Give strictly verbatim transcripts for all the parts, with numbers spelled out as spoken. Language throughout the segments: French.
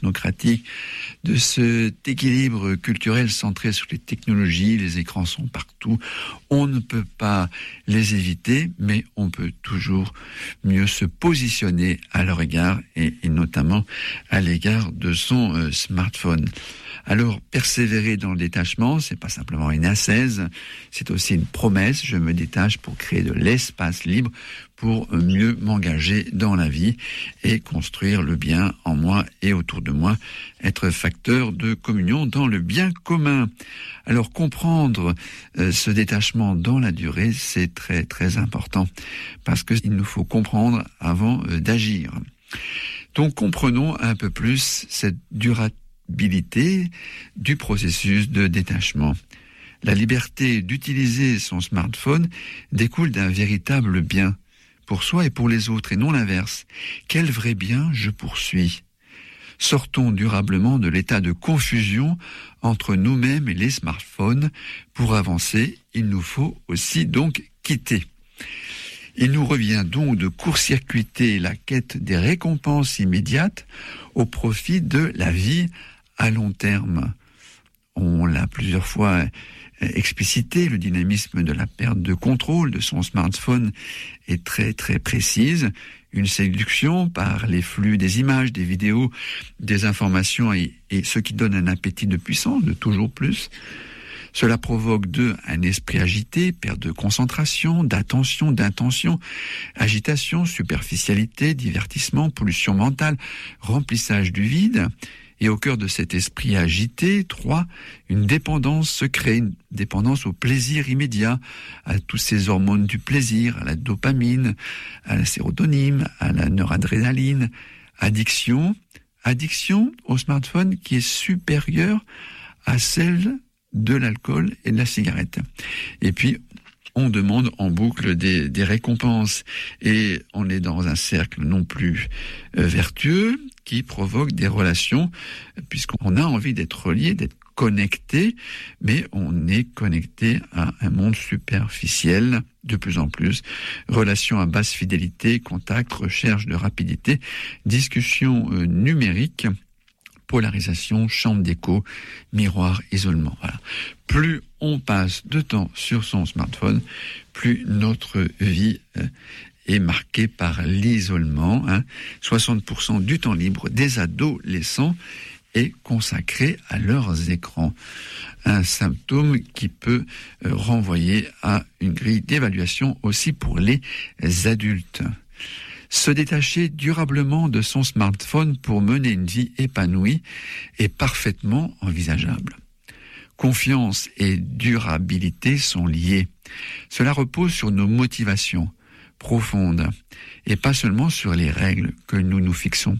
technocratique, de cet équilibre culturel centré sur les technologies. Les écrans sont partout. On ne peut pas les éviter, mais on peut toujours mieux se positionner à leur égard et, et notamment à l'égard de son euh, smartphone. Alors, persévérer dans le détachement, c'est pas simplement une ascèse, c'est aussi une promesse. Je me détache pour créer de l'espace libre, pour mieux m'engager dans la vie et construire le bien en moi et autour de moi, être facteur de communion dans le bien commun. Alors, comprendre euh, ce détachement dans la durée, c'est très très important, parce qu'il nous faut comprendre avant euh, d'agir. Donc, comprenons un peu plus cette durabilité du processus de détachement. La liberté d'utiliser son smartphone découle d'un véritable bien pour soi et pour les autres, et non l'inverse. Quel vrai bien je poursuis ? Sortons durablement de l'état de confusion entre nous-mêmes et les smartphones. Pour avancer, il nous faut aussi donc quitter. Il nous revient donc de court-circuiter la quête des récompenses immédiates au profit de la vie à long terme. On l'a plusieurs fois explicité, le dynamisme de la perte de contrôle de son smartphone est très très précise. Une séduction par les flux des images, des vidéos, des informations et, et ce qui donne un appétit de puissance, de toujours plus. Cela provoque d'eux un esprit agité, perte de concentration, d'attention, d'intention, agitation, superficialité, divertissement, pollution mentale, remplissage du vide. Et au cœur de cet esprit agité, trois, une dépendance se crée, une dépendance au plaisir immédiat, à tous ces hormones du plaisir, à la dopamine, à la sérotonine, à la noradrénaline. Addiction, addiction au smartphone qui est supérieure à celle de l'alcool et de la cigarette. Et puis, on demande en boucle des, des récompenses. Et on est dans un cercle non plus euh, vertueux, qui provoque des relations, puisqu'on a envie d'être relié, d'être connecté, mais on est connecté à un monde superficiel de plus en plus. Relations à basse fidélité, contact, recherche de rapidité, discussion euh, numérique, polarisation, chambre d'écho, miroir, isolement. Voilà. Plus on passe de temps sur son smartphone, plus notre vie euh, est marquée par l'isolement. Hein. soixante pour cent du temps libre des adolescents est consacré à leurs écrans. Un symptôme qui peut euh, renvoyer à une grille d'évaluation aussi pour les adultes. Se détacher durablement de son smartphone pour mener une vie épanouie est parfaitement envisageable. Confiance et durabilité sont liées. Cela repose sur nos motivations profondes et pas seulement sur les règles que nous nous fixons.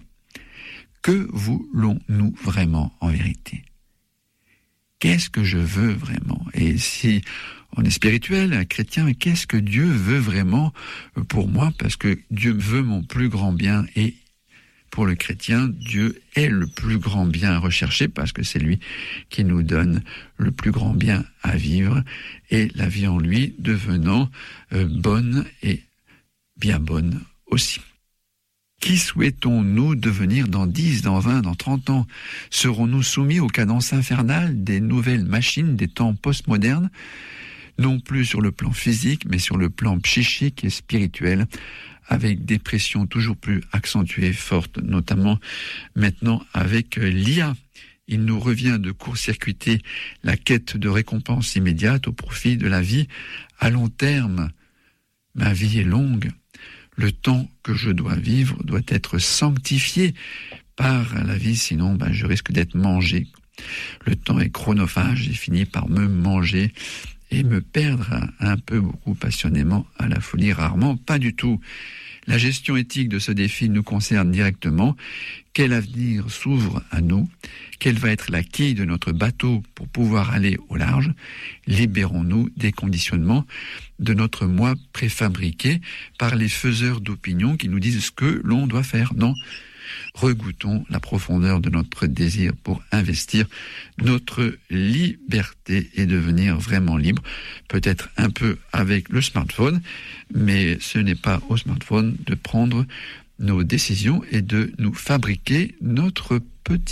Que voulons-nous vraiment en vérité ? Qu'est-ce que je veux vraiment ? Et si on est spirituel, un chrétien, qu'est-ce que Dieu veut vraiment pour moi ? Parce que Dieu veut mon plus grand bien, et pour le chrétien, Dieu est le plus grand bien à rechercher, parce que c'est lui qui nous donne le plus grand bien à vivre, et la vie en lui devenant euh, bonne et bien bonne aussi. Qui souhaitons-nous devenir dans dix, dans vingt, dans trente ans ? Serons-nous soumis aux cadences infernales des nouvelles machines des temps postmodernes ? Non plus sur le plan physique, mais sur le plan psychique et spirituel, avec des pressions toujours plus accentuées, fortes, notamment maintenant avec l'I A. Il nous revient de court-circuiter la quête de récompense immédiate au profit de la vie à long terme. Ma vie est longue. Le temps que je dois vivre doit être sanctifié par la vie, sinon ben, je risque d'être mangé. Le temps est chronophage et finit par me manger et me perdre un peu, beaucoup, passionnément, à la folie, rarement, pas du tout. La gestion éthique de ce défi nous concerne directement. Quel avenir s'ouvre à nous ? Quelle va être la quille de notre bateau pour pouvoir aller au large ? Libérons-nous des conditionnements de notre moi préfabriqué par les faiseurs d'opinion qui nous disent ce que l'on doit faire. Non. Regoutons la profondeur de notre désir pour investir notre liberté et devenir vraiment libre, peut-être un peu avec le smartphone, mais ce n'est pas au smartphone de prendre nos décisions et de nous fabriquer notre petit